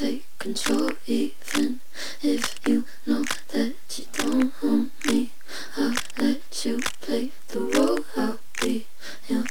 take control. Even if you know that you don't own me, I'll let you